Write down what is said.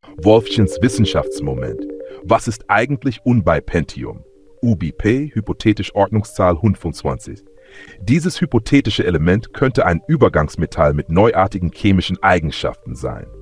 Wolffchens Wissenschaftsmoment. Was ist eigentlich unbei Pentium? UBP, hypothetisch Ordnungszahl 125. Dieses hypothetische Element könnte ein Übergangsmetall mit neuartigen chemischen Eigenschaften sein.